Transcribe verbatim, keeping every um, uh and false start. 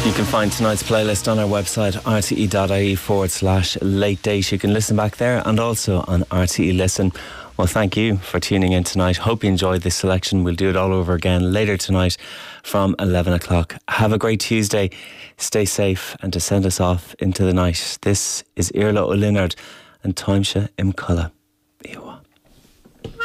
You can find tonight's playlist on our website, rte.ie forward slash late date. You can listen back there and also on R T E Listen. Well, thank you for tuning in tonight. Hope you enjoyed this selection. We'll do it all over again later tonight from eleven o'clock. Have a great Tuesday. Stay safe, and to send us off into the night, this is Irla O'Linnard and Táimse Imculla.